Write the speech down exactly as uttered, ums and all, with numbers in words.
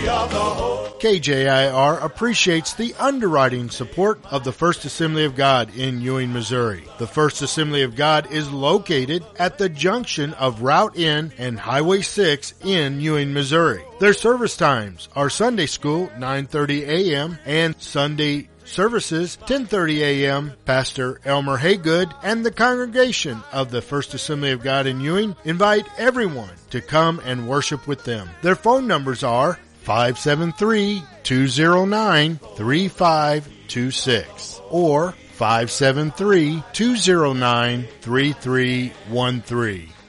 of the whole. K J I R appreciates the underwriting support of the First Assembly of God in Ewing, Missouri. The First Assembly of God is located at the junction of Route N and Highway six in Ewing, Missouri. Their service times are Sunday school nine thirty a.m. and Sunday services ten thirty a.m. Pastor Elmer Haygood and the congregation of the First Assembly of God in Ewing invite everyone to come and worship with them. Their phone numbers are five seven three, two zero nine, three five two six or five seven three, two zero nine, three three one three.